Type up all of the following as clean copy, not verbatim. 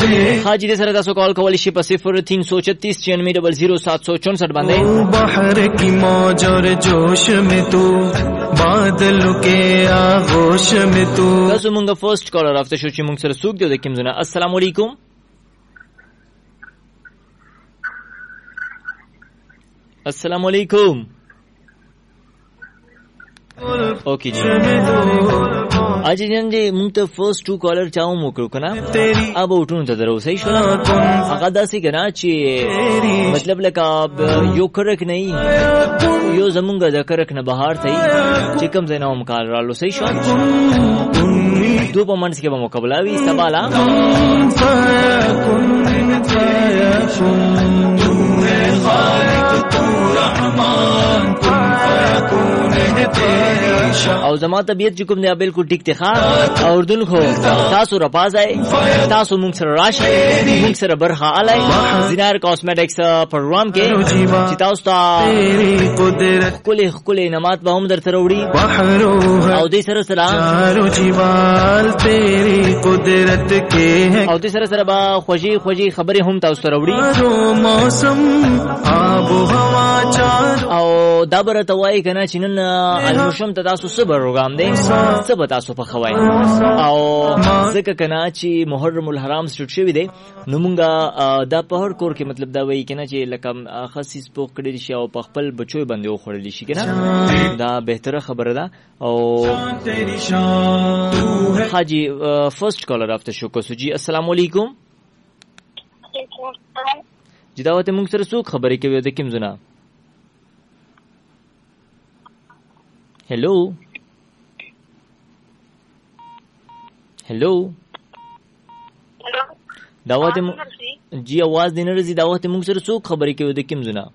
हाजी दे सर तاسو कॉल کولی شي په 0336960764 باندې بحر کی موج اور جوش میں تو بادلوں کے آغوش میں تو تاسو مونږه فرست کالر افته شو چې مونږ سره سوق دی د کوم زنه السلام علیکم السلام علیکم اوکے جی आज जन जे مونږ ته فرست ټو کالر چاو موکړو کنه اب وټونو ته درو صحیح شو هغه داسې کنه چې مطلب لکه یو کرک نه یو زمونږ د کرک نه بهار ته چې کوم ځای نه هم کال رالو صحیح شو دو په منځ کې به مقابله وي سبالا او زما طبیعت کوم دی بالکل ټیک ته ښه اردن خو تاسو راپازای تاسو مونږ سره راشي مونږ سره برخه علای زینار کاسمیټکس پروګرام کې چې تاسو ته کله نماز به هم درته وړي او دې سره چارو جیوال تیری قدرت کې ہے او دې سره به خوږی خبره هم تاسو سره وړي موسم آب و هوا او دا برته وای کنه چې نن المشم ته تاسو صبر روغام دي صبر تاسو په خوای او ځکه کنه چې محرم الحرام سټ شوی دی نو مونږه دا په هر کور کې مطلب دا وای کنه چې لکه خاصیس پوک کړی شي او په خپل بچوي باندې وخړل شي کنه دا بهتره خبره ده او حاجی فرست کالر افته شو کو سجی السلام علیکم جی داوته مونږ سره څوک خبرې کوي د کوم زنا हेलो دعوت जी आवाज दिन रजी दावत मुंग सर सो खबर के दे किम जुना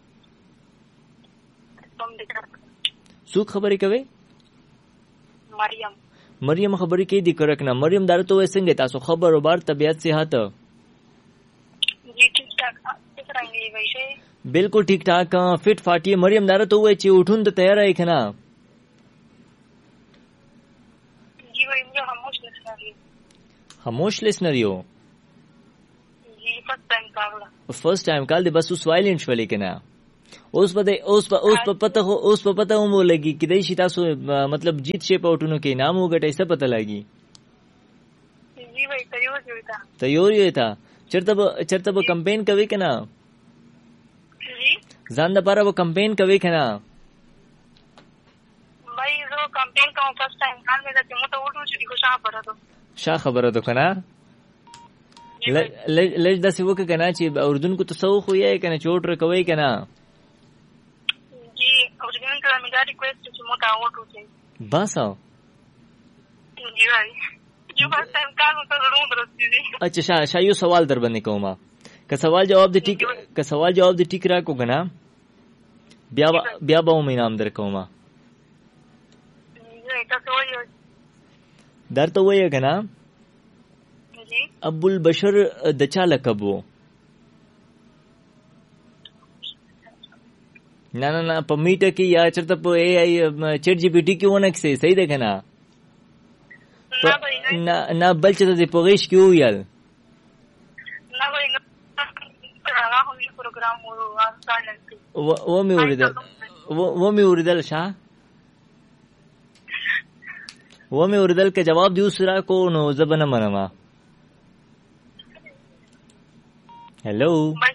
सो खबर के वे मरियम खबर के दी करक ना मरियम दार तो वैसे गे तासो खबर बार तबीयत से हाथ जी ठीक ठाक रंगे वैसे बिल्कुल ठीक ठाक फिट फाटी मरियम दार तो वे ची उठून तो तैयार है खना खामोश लिसनर हो फर्स्ट टाइम कॉल दे बस उस वायलेंट वाले के ना उस पता हो बोलेगी कि देशी तासो मतलब जीत शेप आउटनो के नाम होगा ऐसा पता लगी जी भाई तैयारी था चरता वो कैंपेन कवे के ना जी जान दा पारा वो कैंपेन कवे के ना भाई जो कैंपेन का फर्स्ट टाइम कॉल में जाते मो तो उठो छी को شا خبره ده کنه لږ داسې وکړه کنه چې اردن کو تصو خو یې کنه چوټ کوي کنه جی اردن ته میرا ریکویسټ چې مو تا وټو چې بس جی بھائی جو فرست ټایم کال مو ته ضرور درځي اچھا شا یو سوال در باندې کوم که سوال جواب د ټیک را کو کنه بیا به مې نام در کوم درته وایې کنه ابو البشر د چا لقب وو نه په میټه کې یا چرته په ای آی چیٹ جی پی ټی کې ونه کې صحیح ده کنه نه بل چې د پوغیش کې ویل نه وای نه هغه هم پروګرام وو و مې اوریدل شاه वो में उर्दल के जवाब दूसरा को नो जबन मनवा हेलो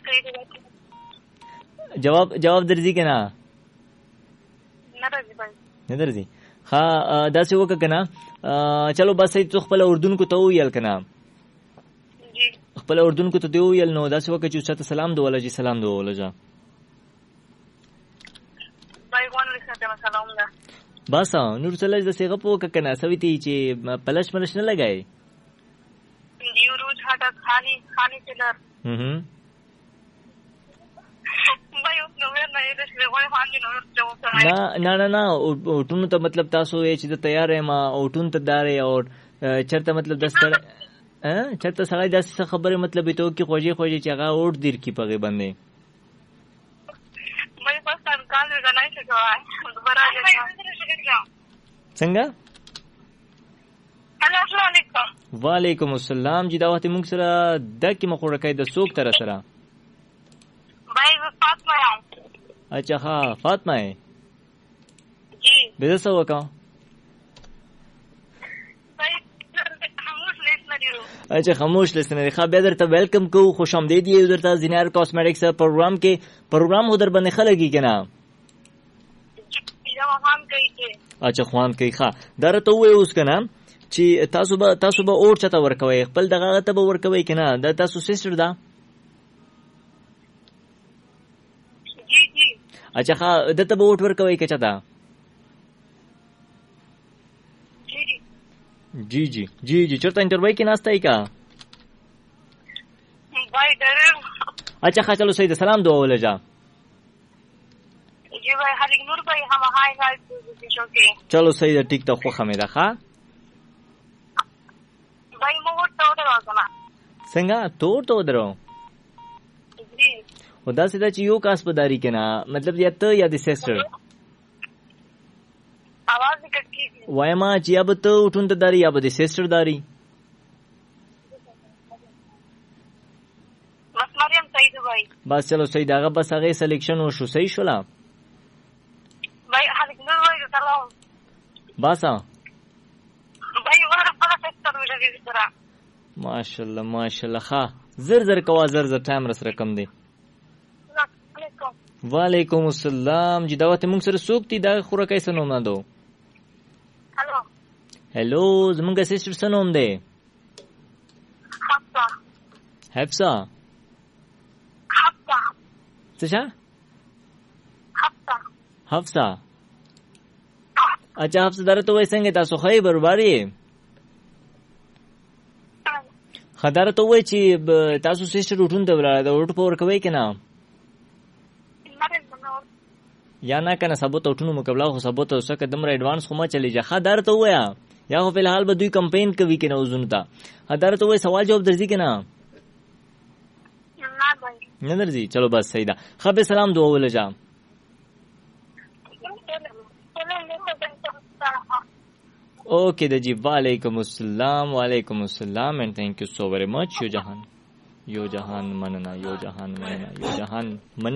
जवाब दर्जी के ना दर्जी हाँ दासे वो कना चलो बस तो खपल उर्दून को तो यल कना खपल उर्दून को तो दो यल नो दासे वो कचू सत सलाम दो वाला जी सलाम दो वाला जा भाई कौन लिखना है सलाम दा बस नूर सलाज د سیغه پو کنا سویتی چې پلش نه لګای دیو روز هټا خالی چلر بای اوس نو نه یې رسې وای باندې نو نه اوټونو ته مطلب تاسو یې چې تیار ما اوټون ته دارې او چرته مطلب دستړ چرته سړی داسې خبره مطلب ته کې خوږی چې هغه اوټ دیر کی پغه باندې مې پس کال غنای څه کوي دوباره څنګه السلام علیکم وعلیکم السلام جی دا وخت موږ سره د کی مخوره کای د سوق تر سره भाई मैं फातिमा हूँ अच्छा हाँ फातिमा है जी बेजा सा वका भाई खामोश लिसनर हूँ अच्छा खामोश लिसनर खा बेदर ته वेलकम को خوش آمدید یې درته زینار کاسمیټکس پروګرام کې پروګرام هدر باندې خلګي کنه خان کوي چې اچھا خوان کوي ښا درته وې اوس کنه چې تاسو به اور چته ورکوي خپل دغه ته به ورکوي کنه د تاسو سیستر دا जी जी अच्छा ښا دته به ووټ ورکوي که چته जी जी जी जी जी چرته انټرویو کې ناستای کا भाई डरे अच्छा ښا چلو صحیح ده سلام دعا ولجا जी भाई हरिक नूर भाई हम हाय हाय शो के चलो صحیح ده ټیک ته خو خمه ده ښا भाई मो वोट तो राजना څنګه تور تو درو जी خدا سیدا چې یو کاس پداری کنه مطلب یا ته یا د سیستر आवाज कट की وایما چې یا به ته وټون ته داری یا به د سیستر داری बस मरियम सही है भाई بس چلو صحیح ده هغه بس هغه سلیکشن وشو صحیح شولا भाई हरिक नूर भाई सलाम باسا भाई ور بڑا فیکٹر ملے اس طرح ماشاءالله ماشاءالله ښا زر زر کوا زر زر ټایم رس رقم دی وعلیکم السلام جی دعوت موږ سره سوق دي دا خوره کیسه نوم نه دو हेलो هلو زمونږ سیستر څه نوم دی حفصه حفصه حفصه څه حفصه حفصه اچھا حفصه درته وای څنګه تاسو خی برباري خدای ته وای چې تاسو سیستر وټون ته ولاړ دا وټ پور کوي کنه یا نه کنه سبوت وټونو مقابله خو سبوت اوسه کدمره ایڈوانس خو ما چلی ځه خدای ته وایا یا خو فلحال به دوی کمپین کوي کنه وزون ته خدای ته وای سوال جواب درځي کنه ना भाई نه درځي چلو بس صحیح ده خبر سلام دعا ولجا اوکے د جی وعلیکم السلام اینڈ تھینک یو سو ویری مچ یو جہان مننا